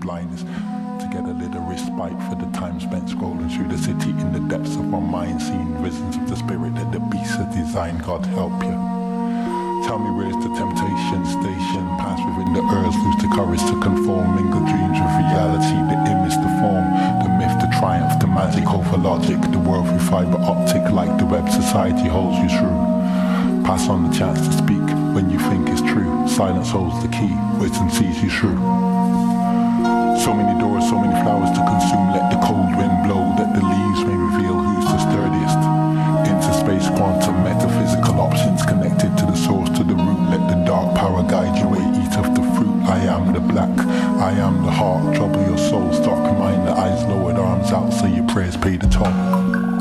blindness to get a little respite for the time spent scrolling through the city in the depths of my mind, seeing visions of the spirit that the beast has designed. God help you. Tell me where's the temptation station? Pass within the earth, lose the courage to conform. Mingle dreams with reality, the image, the form, the myth, the triumph, the magic over logic. The world through fiber optic, like the web society holds you through. Pass on the chance to speak when you think it's true. Silence holds the key, wisdom sees you through. So many doors, so many flowers to consume. Let the cold wind blow, that the leaves may reveal who's the sturdiest. Into space, quantum, metaphysical options connected to the source, to the root. Let the dark power guide your way, eat of the fruit. I am the black, I am the heart. Trouble your soul, stark reminder, eyes lowered, arms out, so your prayers pay the toll.